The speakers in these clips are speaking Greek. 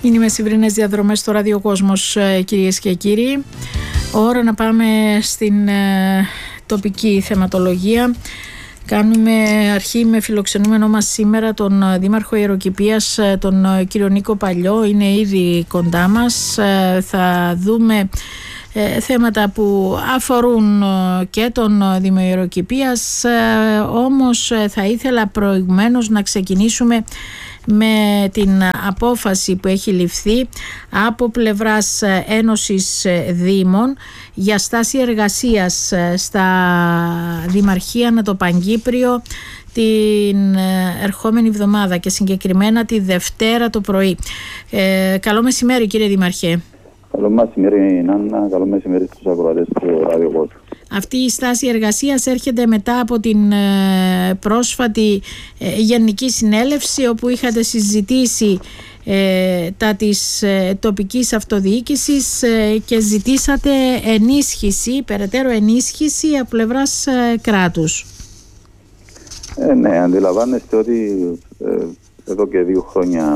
Είναι οι μεσημβρινές διαδρομές στο Ραδιοκόσμος, κυρίες και κύριοι. Ώρα να πάμε στην τοπική θεματολογία. Κάνουμε αρχή με φιλοξενούμενο μας σήμερα τον Δήμαρχο Ιεροκηπείας, τον κύριο Νίκο Παλιό. Είναι ήδη κοντά μας. Θα δούμε θέματα που αφορούν και τον Δήμο Ιεροκηπείας, όμως θα ήθελα προηγουμένως να ξεκινήσουμε με την απόφαση που έχει ληφθεί από πλευράς Ένωσης Δήμων για στάση εργασίας στα Δημαρχία Ανατοπαγκύπριο την ερχόμενη εβδομάδα και συγκεκριμένα τη Δευτέρα το πρωί. Καλό μεσημέρι, κύριε Δημαρχέ. Καλό μεσημέρι, Νάννα. Καλό μεσημέρι στους ακροατές του Ραδιοκόσμου. Αυτή η στάση εργασίας έρχεται μετά από την πρόσφατη Γενική Συνέλευση, όπου είχατε συζητήσει τα της τοπικής αυτοδιοίκησης και ζητήσατε ενίσχυση, περαιτέρω ενίσχυση από πλευράς κράτους. Ναι, αντιλαμβάνεστε ότι εδώ και 2 χρόνια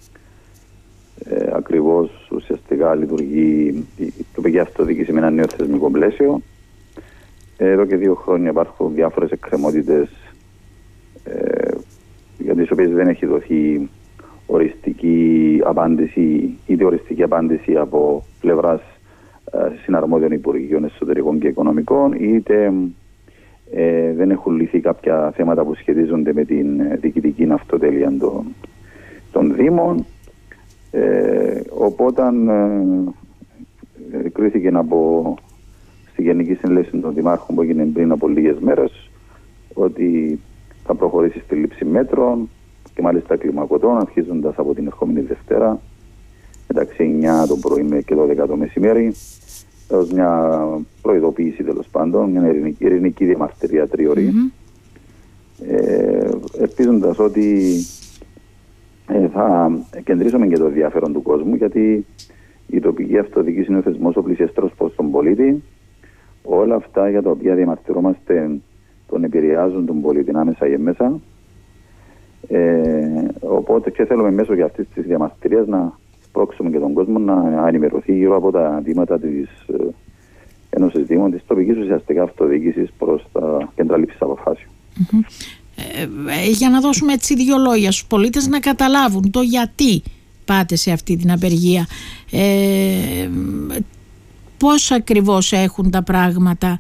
ακριβώς ουσιαστικά λειτουργεί η τοπική αυτοδιοίκηση με ένα νέο θεσμικό πλαίσιο. Εδώ και 2 χρόνια υπάρχουν διάφορες εκκρεμότητες για τις οποίες δεν έχει δοθεί οριστική απάντηση, είτε οριστική απάντηση από πλευράς συναρμόδιων Υπουργείων Εσωτερικών και Οικονομικών, είτε δεν έχουν λυθεί κάποια θέματα που σχετίζονται με την διοικητική αυτοτέλεια των Δήμων. Οπότε κρίθηκε στη Γενική Συνέλευση των Δημάρχων που έγινε πριν από λίγες μέρες ότι θα προχωρήσει στη λήψη μέτρων και μάλιστα κλιμακωτών, αρχίζοντας από την ερχόμενη Δευτέρα μεταξύ 9 το πρωί και 12 το μεσημέρι, ως μια προειδοποίηση, τέλος πάντων, μια ειρηνική διαμαρτυρία 3 ώρες, ελπίζοντας ότι θα κεντρήσουμε και το ενδιαφέρον του κόσμου, γιατί η τοπική αυτοδιοίκηση είναι ο θεσμός ο πλησιέστερος προς τον πολίτη. Όλα αυτά για τα οποία διαμαρτυρόμαστε τον επηρεάζουν τον πολίτη άμεσα και μέσα. Οπότε και θέλουμε μέσω για αυτής της διαμαρτυρίας να σπρώξουμε και τον κόσμο να ενημερωθεί γύρω από τα βήματα της Ένωσης Δήμων, της τοπικής ουσιαστικά αυτοδιοίκησης προς τα κέντρα λήψης αποφάσεων. Για να δώσουμε έτσι 2 λόγια στους πολίτες να καταλάβουν το γιατί πάτε σε αυτή την απεργία, πώς ακριβώς έχουν τα πράγματα,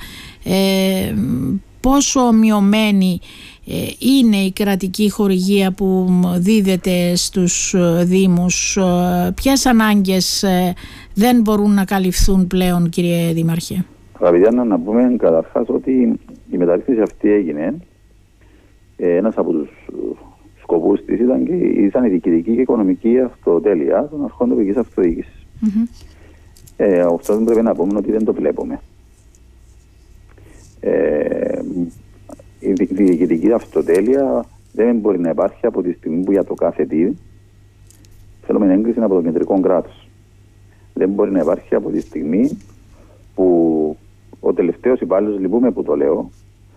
πόσο ομοιωμένη είναι η κρατική χορηγία που δίδεται στους Δήμους, ποιες ανάγκες δεν μπορούν να καλυφθούν πλέον, κύριε Δήμαρχε? Αγαπητέ, να πούμε καταρχάς ότι η μεταρρύθμιση αυτή έγινε. Ένας από τους σκοπούς της ήταν η διοικητική και οικονομική αυτοτέλεια των αρχών τοπικής αυτοδιοίκησης. Αυτό δεν πρέπει να πούμε ότι δεν το βλέπουμε. Η διοικητική αυτοτέλεια δεν μπορεί να υπάρχει από τη στιγμή που για το κάθε τι θέλουμε έγκριση από το κεντρικό κράτος. Δεν μπορεί να υπάρχει από τη στιγμή που ο τελευταίος υπάλληλος, λυπούμε που το λέω,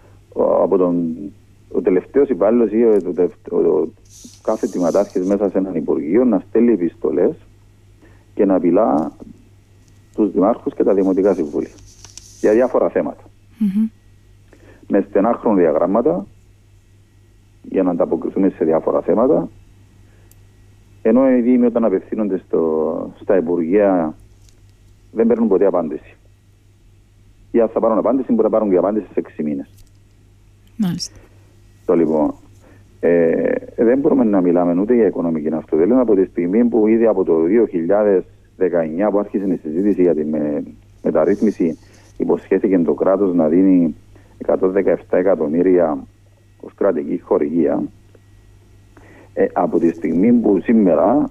ο τελευταίος υπάλληλος ή ο κάθε τιματάρχης μέσα σε έναν Υπουργείο να στέλνει επιστολές και να απειλά τους δημάρχους και τα δημοτικά συμβούλια για διάφορα θέματα. Με στενά χρονοδιαγράμματα για να ανταποκριθούμε σε διάφορα θέματα, ενώ οι Δήμοι όταν απευθύνονται στα Υπουργεία δεν παίρνουν ποτέ απάντηση. Ή αν θα πάρουν απάντηση, μπορεί να πάρουν και απάντηση σε 6 μήνες. Μάλιστα. Λοιπόν, δεν μπορούμε να μιλάμε ούτε για οικονομική αυτοτέλεια από τη στιγμή που ήδη από το 2019 που άρχισε η συζήτηση για τη μεταρρύθμιση, υποσχέθηκε το κράτος να δίνει 117 εκατομμύρια ως κρατική χορηγία. Από τη στιγμή που σήμερα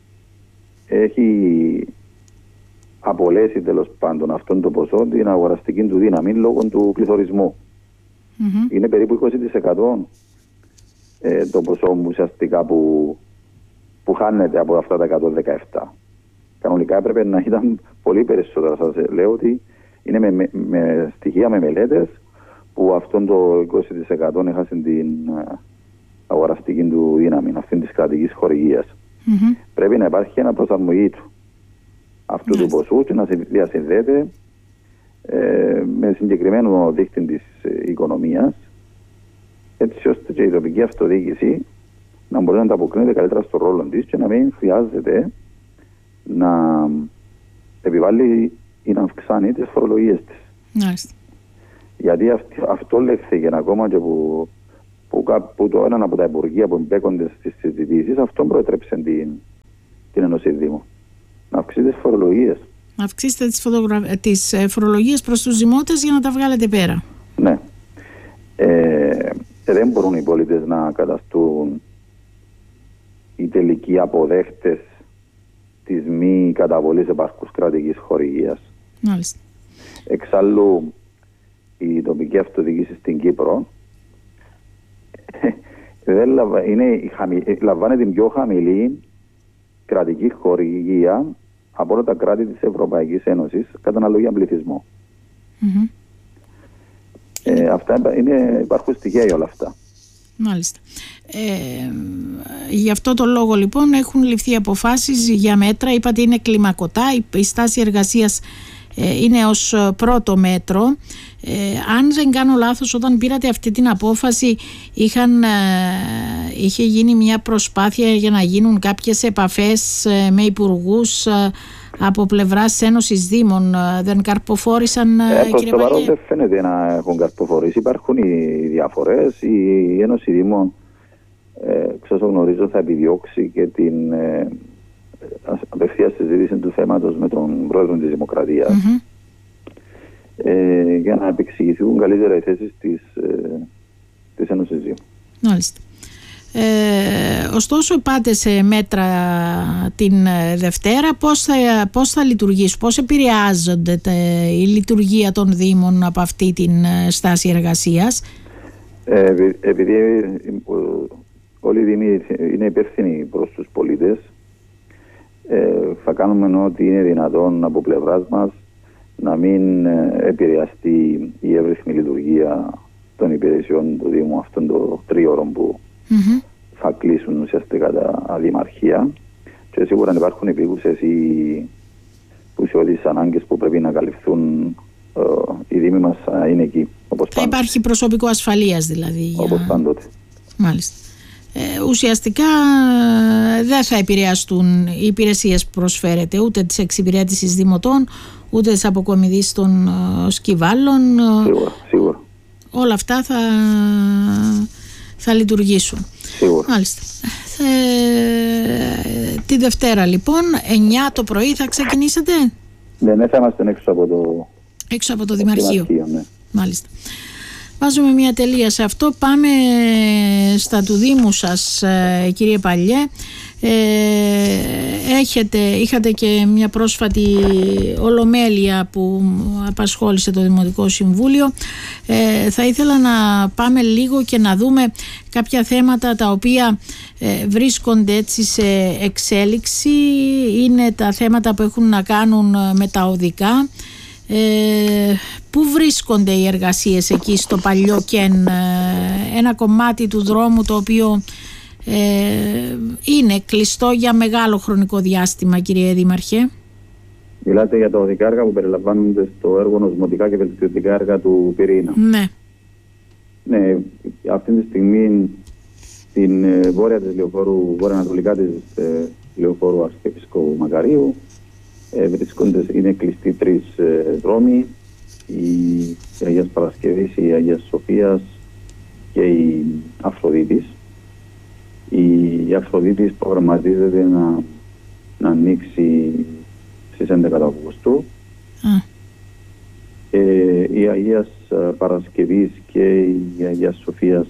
έχει απολέσει τέλος πάντων αυτόν το ποσό την αγοραστική του δύναμη λόγω του πληθωρισμού. Είναι περίπου 20% το ποσό ουσιαστικά που χάνεται από αυτά τα 117. Κανονικά έπρεπε να ήταν πολύ περισσότερα. Σας λέω ότι είναι με στοιχεία, με μελέτες, που αυτόν το 20% έχασε την αγοραστική του δύναμη, αυτήν της κρατικής χορηγίας. Πρέπει να υπάρχει ένα προσαρμογή του αυτού του ποσού και να διασυνδέεται με συγκεκριμένο δείκτη της οικονομίας, έτσι ώστε και η τοπική αυτοδιοίκηση να μπορεί να ανταποκρίνεται καλύτερα στο ρόλο της και να μην χρειάζεται να επιβάλλει ή να αυξάνει τις φορολογίες της. Γιατί αυτό λέχθηκε ακόμα και που το έναν από τα υπουργεία που εμπέκονται στις συζητήσεις, αυτό προέτρεψε την Ένωση Δήμων. Να αυξήσει τις φορολογίες. Να αυξήσετε τις φορολογίες προς τους δημότες για να τα βγάλετε πέρα. Ναι. Δεν μπορούν οι πολίτες να καταστούν οι τελικοί αποδέχτες της μη καταβολής επαρκούς κρατικής χορηγίας. Μάλιστα. Εξάλλου, η τοπική αυτοδιοίκηση στην Κύπρο λαμβάνει την πιο χαμηλή κρατική χορηγία από όλα τα κράτη της Ευρωπαϊκής Ένωσης κατά αναλογία πληθυσμό. Αυτά υπάρχουν στοιχεία για όλα αυτά. Μάλιστα. Γι' αυτό το λόγο λοιπόν έχουν ληφθεί αποφάσεις για μέτρα. Είπατε είναι κλιμακωτά, η στάση εργασίας είναι ως πρώτο μέτρο. Αν δεν κάνω λάθος, όταν πήρατε αυτή την απόφαση είχε γίνει μια προσπάθεια για να γίνουν κάποιες επαφές με υπουργούς από πλευράς Ένωσης Δήμων. Δεν καρποφόρησαν, κύριε Παλιέ? Παλιέ? Δεν φαίνεται να έχουν καρποφορήσει. Υπάρχουν οι διαφορές. Η Ένωση Δήμων, όσο γνωρίζω, θα επιδιώξει και την απευθείας συζήτηση του θέματος με τον πρόεδρο της Δημοκρατίας, για να επεξηγηθούν καλύτερα οι θέσεις της Ένωσης Δήμων. Μάλιστα. Ωστόσο πάτε σε μέτρα την Δευτέρα. Πώς θα λειτουργήσουν, πώς επηρεάζονται η λειτουργία των Δήμων από αυτή την στάση εργασίας? Επειδή όλοι οι Δήμοι είναι υπεύθυνοι προς τους πολίτες, θα κάνουμε ό,τι είναι δυνατόν από πλευράς μας να μην επηρεαστεί η εύρυθμη λειτουργία των υπηρεσιών του Δήμου αυτόν το τρίωρο που θα κλείσουν ουσιαστικά τα δημαρχία, και σίγουρα αν υπάρχουν επίγουσες ή ουσιώδεις ανάγκες που πρέπει να καλυφθούν, οι Δήμοι μας είναι εκεί. Θα υπάρχει προσωπικό ασφαλείας δηλαδή? Όπως πάντοτε. Μάλιστα. Ουσιαστικά δεν θα επηρεαστούν οι υπηρεσίες που προσφέρετε, ούτε της εξυπηρέτησης δημοτών, ούτε της αποκομιδής των σκυβάλων. Σίγουρα. Όλα αυτά θα λειτουργήσουν. Σίγουρα. Μάλιστα. Τη Δευτέρα λοιπόν 9 το πρωί θα ξεκινήσετε? Ναι, θα είμαστε έξω από το Δημαρχείο. Ναι. Μάλιστα. Βάζουμε μια τελεία σε αυτό. Πάμε στα του Δήμου σας, κύριε Παλιέ. Είχατε και μια πρόσφατη ολομέλεια που απασχόλησε το Δημοτικό Συμβούλιο. Θα ήθελα να πάμε λίγο και να δούμε κάποια θέματα τα οποία βρίσκονται έτσι σε εξέλιξη. Είναι τα θέματα που έχουν να κάνουν με τα οδικά. Πού βρίσκονται οι εργασίες εκεί στο παλιό ΚΕΝ, ένα κομμάτι του δρόμου το οποίο είναι κλειστό για μεγάλο χρονικό διάστημα, κύριε Δήμαρχε? Μιλάτε για τα οδικά έργα που περιλαμβάνονται στο έργο νοσμοτικά και βελτιωτικά έργα του πυρήνα? Ναι. Ναι, αυτή τη στιγμή στην βόρεια της Λεωφόρου, βόρεια-ανατολικά της Λεωφόρου Αρχιεπισκόπου Μακαρίου είναι κλειστοί 3 δρόμοι, η Αγίας Παρασκευής, η Αγίας Σοφίας και η Αφροδίτης. Η Αφροδίτης προγραμματίζεται να ανοίξει στις 11 Αυγούστου. Η Αγίας Παρασκευής και η Αγίας Σοφίας,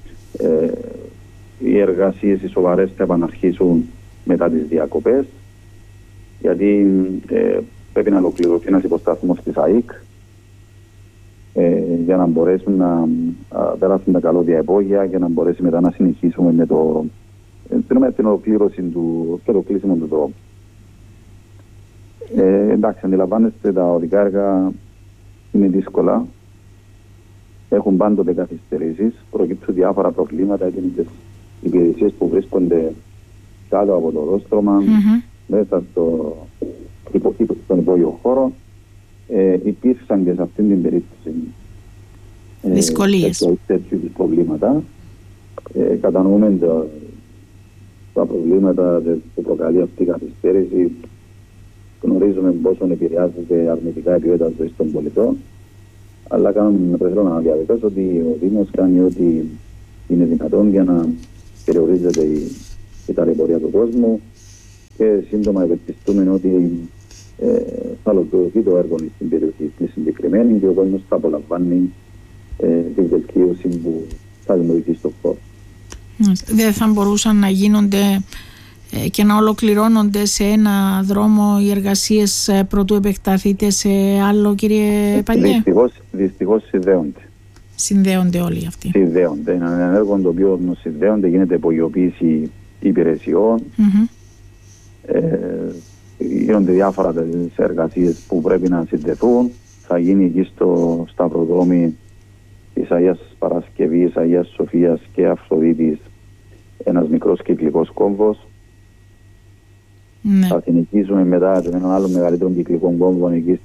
οι εργασίες οι σοβαρές θα επαναρχίσουν μετά τις διακοπές, γιατί πρέπει να ολοκληρωθεί ένας υποσταθμός της ΑΕΚ για να μπορέσουν να περάσουν τα καλώδια υπόγεια και να μπορέσει μετά να συνεχίσουμε με την ολοκλήρωση και το κλείσιμο του δρόμου. Εντάξει, αντιλαμβάνεστε, τα οδικά έργα είναι δύσκολα. Έχουν πάντοτε καθυστερήσεις, προκύπτουν διάφορα προβλήματα και τις υπηρεσίες που βρίσκονται κάτω από το οδόστρωμα, μέσα στον υπόγειο χώρο. Υπήρξαν και σε αυτήν την περίπτωση δυσκολίες. Τέτοιου προβλήματα. Κατανοούμε τα προβλήματα που προκαλεί αυτή η καθυστέρηση. Γνωρίζουμε πόσο επηρεάζεται αρνητικά η ποιότητα ζωής των πολιτών. Αλλά θέλω να διαβεβαιώσω ότι ο Δήμος κάνει ό,τι είναι δυνατόν για να περιορίζεται η ταλαιπωρία του κόσμου και σύντομα ευελπιστούμε ότι θα ολοκληρωθεί το έργο στην περιοχή στη συγκεκριμένη και ο κόσμος θα απολαμβάνει την βελτίωση που θα δημιουργηθεί στον χώρο. Δεν θα μπορούσαν να γίνονται και να ολοκληρώνονται σε ένα δρόμο οι εργασίες προτού επεκταθείτε σε άλλο, κύριε Παλιέ? Δυστυχώς συνδέονται. Συνδέονται όλοι αυτοί. Συνδέονται. Είναι ένα έργο το οποίο συνδέονται, γίνεται υπογειοποίηση υπηρεσιών. Γίνονται διάφορα εργασίες που πρέπει να συνδεθούν. Θα γίνει εκεί στο σταυροδρόμι της Αγίας Παρασκευής, Αγίας Σοφίας και Αφροδίτης ένας μικρός κυκλικός κόμβος. Ναι. Θα συνεχίσουμε μετά με έναν άλλο μεγαλύτερο κυκλικό κόμβο εκεί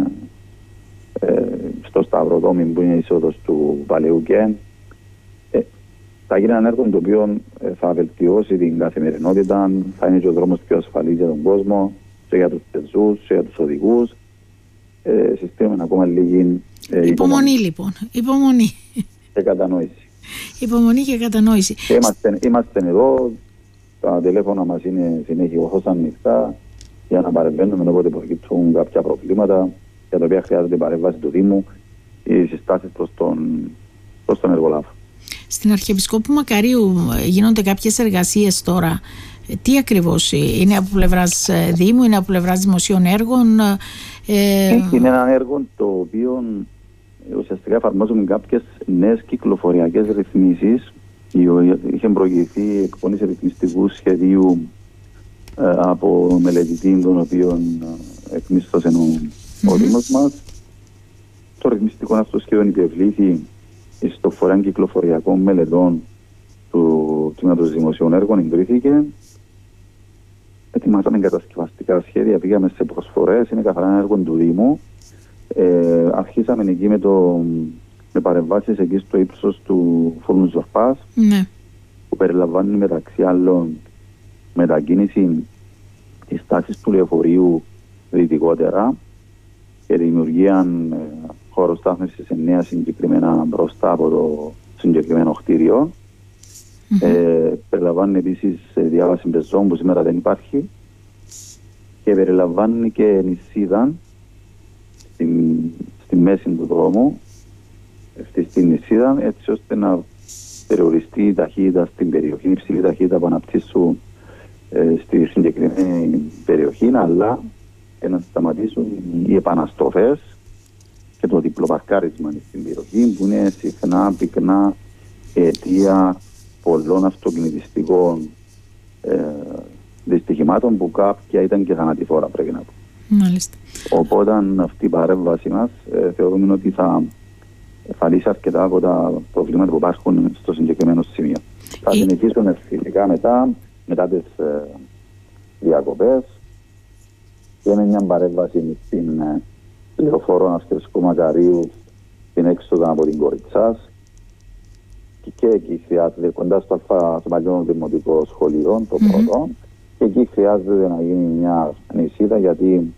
στο σταυροδρόμι που είναι η είσοδος του Παλαιού Κεν. Θα γίνει ένα έργο το οποίο θα βελτιώσει την καθημερινότητα, θα είναι και ο δρόμος πιο ασφαλής για τον κόσμο, και για τους πεζούς, και για τους οδηγούς. Συστήνουμε ακόμα λίγη υπομονή λοιπόν. Υπομονή. Και κατανόηση. Υπομονή και κατανόηση. Και είμαστε εδώ, τα τηλέφωνα μας είναι συνεχώς ανοιχτά για να παρεμβαίνουμε όποτε προκύπτουν κάποια προβλήματα για τα οποία χρειάζεται η παρέμβαση του Δήμου ή συστάσεις προς τον εργολάβο. Στην Αρχιεπισκόπου Μακαρίου γίνονται κάποιες εργασίες τώρα. Τι ακριβώς είναι από πλευράς Δήμου, είναι από πλευράς δημοσίων έργων? Είναι ένα έργο το οποίο ουσιαστικά εφαρμόζουμε κάποιες νέες κυκλοφοριακές ρυθμίσεις. Είχε προηγηθεί η εκπόνηση ρυθμιστικού σχεδίου από μελετητή, τον οποίο εκμίσθωσε ο Δήμος μας. Το ρυθμιστικό αυτό σχέδιο υπευλήθη στο φορέα κυκλοφοριακών μελετών του Τμήματος Δημοσίων Έργων, εγκρίθηκε. Ετοιμάσαμε κατασκευαστικά σχέδια, πήγαμε σε προσφορές, είναι καθαρά ένα έργο του Δήμου. Αρχίσαμε εκεί με παρεμβάσεις εκεί στο ύψος του Φούρνου Ζορπάς, ναι, που περιλαμβάνει μεταξύ άλλων μετακίνηση της τάξης του λεωφορείου δυτικότερα και δημιουργία χώρου στάθμευσης 9 συγκεκριμένα μπροστά από το συγκεκριμένο κτίριο. Περιλαμβάνει επίσης διάβαση πεζών που σήμερα δεν υπάρχει και περιλαμβάνει και νησίδα στη μέση του δρόμου, στη νησίδα, έτσι ώστε να περιοριστεί η ταχύτητα στην περιοχή, η υψηλή ταχύτητα που αναπτύσσουν στη συγκεκριμένη περιοχή, αλλά και να σταματήσουν οι επαναστροφές και το διπλοπαρκάρισμα στην περιοχή, που είναι συχνά πυκνά αιτία πολλών αυτοκινητιστικών δυστυχημάτων που κάποια ήταν και θανατηφόρα, πρέπει να πω. Μάλιστα. Οπότε αυτή η παρέμβαση μας θεωρούμε ότι θα λύσει αρκετά από τα προβλήματα που υπάρχουν στο συγκεκριμένο σημείο. Θα συνεχίσουμε φυσικά μετά τις διακοπές και με μια παρέμβαση στην λεωφόρο Αυστριακού Μακαρίου, στην έξοδο από την Κοριτσάς, και εκεί χρειάζεται κοντά στο παλιό δημοτικό σχολείο, το πρώτο, και εκεί χρειάζεται να γίνει μια νησίδα, γιατί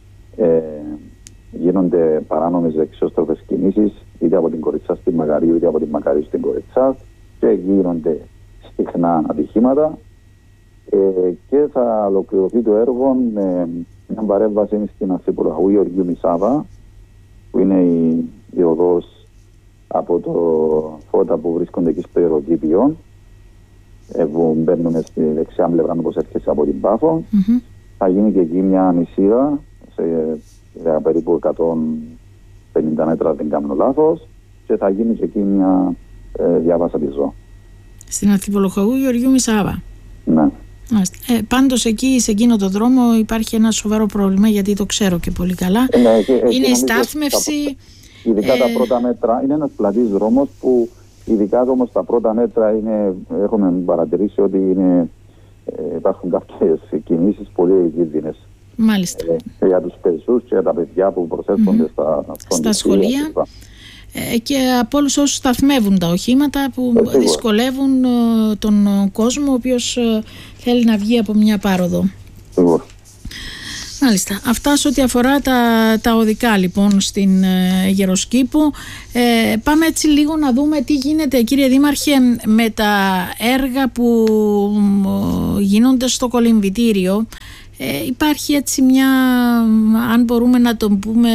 γίνονται παράνομες δεξιόστροφες κινήσεις είτε από την Κοριτσά στην Μακαρίου είτε από την Μακαρίου στην Κοριτσά, και εκεί γίνονται συχνά ατυχήματα, και θα ολοκληρωθεί το έργο με μια παρέμβαση στην Ανθιπολογού Γεωργίου Μισάβα, που είναι η οδός από το φώτα που βρίσκονται εκεί στο Ιεροκήπιο, που μπαίνουμε στη δεξιά πλευρά όπως έρχεσαι από την Πάφο. Θα γίνει και εκεί μια νησίδα σε περίπου 150 μέτρα, δεν κάνω λάθος, και θα γίνει και εκεί μια διάβασα πεζό. Στην Ανθιπολογού Γεωργίου Μισάβα. Ναι. Πάντως εκεί σε εκείνο το δρόμο υπάρχει ένα σοβαρό πρόβλημα, γιατί το ξέρω και πολύ καλά. Είναι η στάθμευση. Ειδικά τα πρώτα μέτρα, είναι ένας πλατής δρόμος που ειδικά όμως τα πρώτα μέτρα έχουμε παρατηρήσει ότι είναι υπάρχουν κάποιες κινήσεις πολύ επικίνδυνες. Μάλιστα. Για τους πεζούς και για τα παιδιά που προσέρχονται στα σχολεία. Και από όλους όσους σταθμεύουν τα οχήματα που δυσκολεύουν τον κόσμο ο οποίος θέλει να βγει από μια πάροδο. Μάλιστα. Αυτά σε ό,τι αφορά τα οδικά λοιπόν στην Γεροσκήπο. Πάμε έτσι λίγο να δούμε τι γίνεται, κύριε Δήμαρχε, με τα έργα που γίνονται στο κολυμβητήριο. Υπάρχει έτσι μια, αν μπορούμε να το πούμε,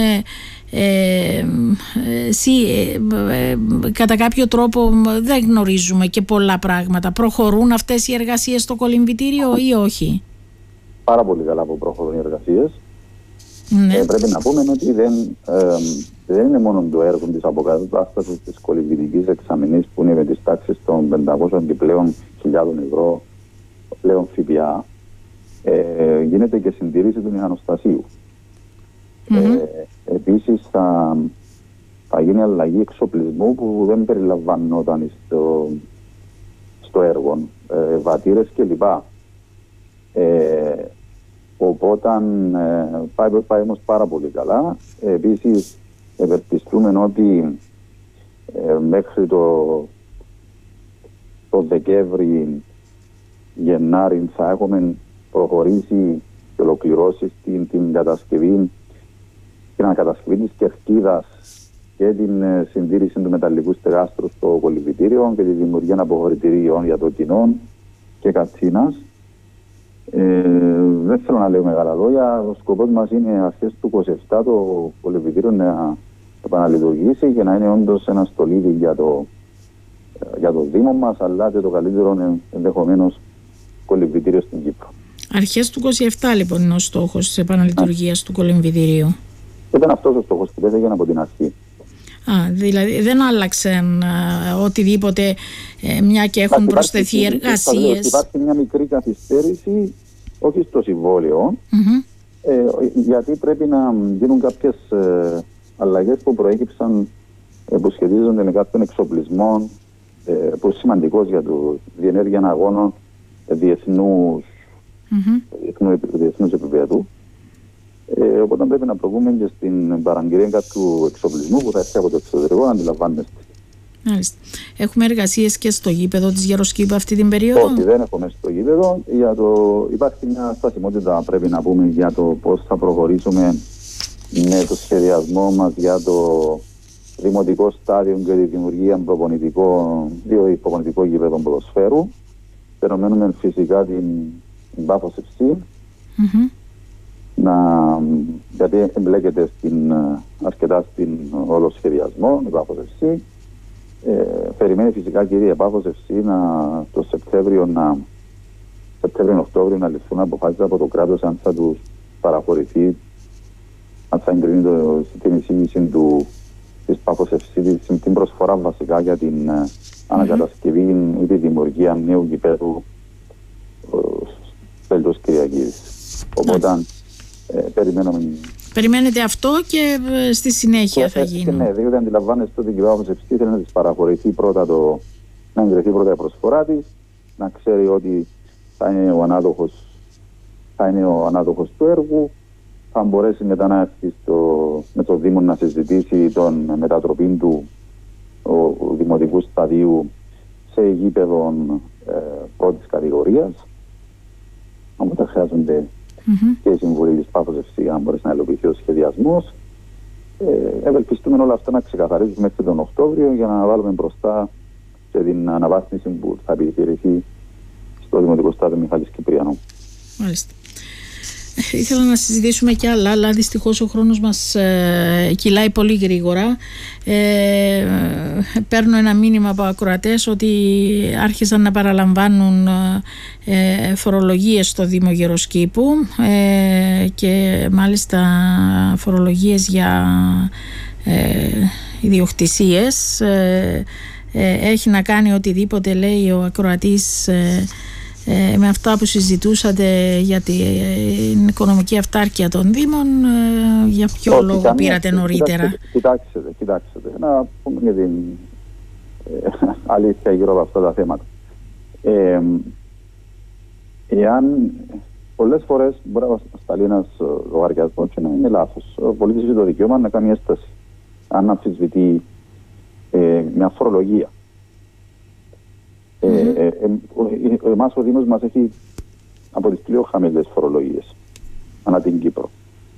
κατά κάποιο τρόπο δεν γνωρίζουμε και πολλά πράγματα. Προχωρούν αυτές οι εργασίες στο κολυμβητήριο ή όχι? Πάρα πολύ καλά που προχωρούν οι εργασίες. Ναι. Πρέπει να πούμε ότι δεν είναι μόνο το έργο της αποκατάστασης της κολυμβητικής εξαμηνής που είναι με τις τάξεις των 500 και πλέον χιλιάδων ευρώ πλέον ΦΠΑ. Γίνεται και συντήρηση του μηχανοστασίου. Επίσης θα γίνει αλλαγή εξοπλισμού που δεν περιλαμβανόταν στο έργο, βατήρες κλπ. Οπότε πάει όμως πάρα πολύ καλά. Επίσης ευελπιστούμε ότι μέχρι το Δεκέμβρη, Γενάρη θα έχουμε προχωρήσει και ολοκληρώσει την κατασκευή, την ανακατασκευή της κερκίδας και την συντήρηση του μεταλλικού στεγάστρου στο κολυμβητήριο και τη δημιουργία αποχωρητηρίων για το κοινό και κατσίνας. Δεν θέλω να λέω μεγάλα λόγια. Ο σκοπός μας είναι αρχές του 27 το κολυμβητήριο να επαναλειτουργήσει και να είναι όντως ένα στολίδι για το Δήμο μας, αλλά και το καλύτερο ενδεχομένως κολυμβητήριο στην Κύπρο. Αρχές του 27 λοιπόν είναι ο στόχος της επαναλειτουργίας του κολυμβητηρίου. Ήταν αυτός ο στόχος που δεν από την αρχή. Δηλαδή δεν άλλαξαν οτιδήποτε, μια και έχουν προσθεθεί εργασίες. Υπάρχει μια μικρή καθυστέρηση, όχι στο συμβόλαιο, γιατί πρέπει να γίνουν κάποιες αλλαγές που προέκυψαν, που σχετίζονται με κάποιον εξοπλισμό που είναι σημαντικός για τη διενέργεια αγώνων διεθνούς επίπεδου. Οπότε πρέπει να προβούμε και στην παραγγελία κάποιου εξοπλισμού που θα έρθει από το εξωτερικό, αντιλαμβάνεστε. Μάλιστα. Έχουμε εργασίες και στο γήπεδο της Γεροσκήπου αυτή την περίοδο? Όχι, δεν έχουμε στο γήπεδο. Υπάρχει μια στασιμότητα, πρέπει να πούμε, για το πώς θα προχωρήσουμε με το σχεδιασμό μας για το δημοτικό στάδιο και τη δημιουργία δύο προπονητικών γήπεδων ποδοσφαίρου. Περιμένουμε φυσικά την Πάφος FC. Γιατί εμπλέκεται αρκετά στην όλο σχεδιασμό η Πάφος FC. Περιμένει φυσικά, κύριε, Πάφος FC το Σεπτέμβριο-Οκτώβριο να ληφθούν αποφάσεις από το κράτος αν θα τους παραχωρηθεί, αν θα εγκρίνει την εισήγηση της Πάφος FC, την προσφορά βασικά για την ανακατασκευή ή τη δημιουργία νέου γηπέδου Πέλτος Κυριακίδης. Οπότε περιμένετε αυτό και στη συνέχεια θα γίνει. Ναι, διότι αντιλαμβάνεστε ότι η Πάφος FC θέλει να της παραχωρηθεί να εγκριθεί πρώτα η προσφορά της, να ξέρει ότι θα είναι ο ανάδοχος του έργου, θα μπορέσει μετά να έρθει με το Δήμο να συζητήσει τον μετατροπή του δημοτικού σταδίου σε γήπεδο πρώτης κατηγορίας. Οπότε χρειάζονται και η συμβουλή της Πάφος FC αν μπορέσει να υλοποιηθεί ο σχεδιασμός. Ευελπιστούμε όλα αυτά να ξεκαθαρίζουμε μέχρι τον Οκτώβριο για να βάλουμε μπροστά σε την αναβάθμιση που θα επιχειρηθεί στο Δημοτικό Στάδιο Μιχάλης Κυπριανού. Μάλιστα. Ήθελα να συζητήσουμε κι άλλα, αλλά δυστυχώς ο χρόνος μας κυλάει πολύ γρήγορα. Παίρνω ένα μήνυμα από ακροατές ότι άρχισαν να παραλαμβάνουν φορολογίες στο Δήμο Γεροσκήπου και μάλιστα φορολογίες για ιδιοκτησίες. Έχει να κάνει οτιδήποτε, λέει ο ακροατής, με αυτά που συζητούσατε για την οικονομική αυτάρκεια των Δήμων. Για ποιο λόγο πήρατε νωρίτερα? Κοιτάξτε, να πούμε για την αλήθεια γύρω από αυτά τα θέματα. Εάν πολλές φορές μπορεί να σταλεί ένας λογαριασμός και να είναι λάθος. Ο πολίτης έχει το δικαίωμα να κάνει έσταση. Αν αμφισβητεί μια φορολογία. Εμάς ο Δήμος μας έχει από τις πιο χαμηλές φορολογίες ανά την Κύπρο.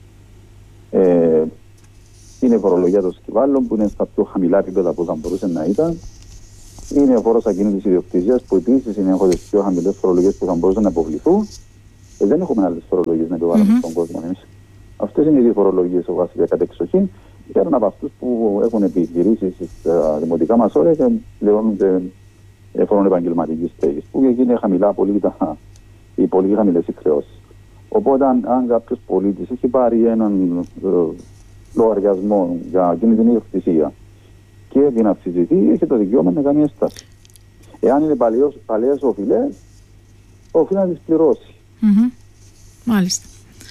Είναι η φορολογία των σκυβάλων που είναι στα πιο χαμηλά επίπεδα που θα μπορούσε να ήταν. Είναι ο φόρος ακίνητης ιδιοκτησίας που επίσης είναι από τις πιο χαμηλές φορολογίες που θα μπορούσαν να υποβληθούν. Δεν έχουμε άλλες φορολογίες να επιβάλλουμε στον κόσμο εμείς. Αυτές είναι οι δύο φορολογίες βασικά κατεξοχήν. Πέραν από αυτούς που έχουν επιχειρήσεις στα δημοτικά μας όρια και πληρώνονται φόρων επαγγελματικής στέγης, που εκεί είναι χαμηλά οι πολύ χαμηλές οι χρεώσεις. Οπότε, αν κάποιος πολίτης έχει πάρει έναν λογαριασμό για εκείνη την ιδιοκτησία και την αμφισβητεί, έχει το δικαίωμα να κάνει έσταση. Εάν είναι παλαιές οφειλές, οφείλει να τις πληρώσει. Μάλιστα.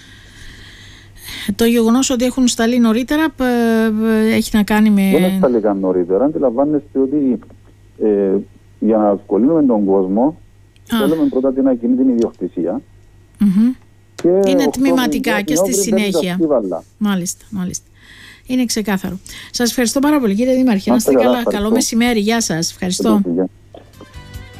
Το γεγονός ότι έχουν σταλεί νωρίτερα έχει να κάνει με... Δεν έχει σταλεί καν νωρίτερα. Αντιλαμβάνεστε ότι για να ευκολύνουμε τον κόσμο θέλουμε πρώτα την ακίνητη ιδιοκτησία. Και είναι τμηματικά και στη συνέχεια. Μάλιστα. Είναι ξεκάθαρο. Σας ευχαριστώ πάρα πολύ, κύριε Δήμαρχε. Να είστε καλά. Καλό μεσημέρι. Γεια σας. Ευχαριστώ.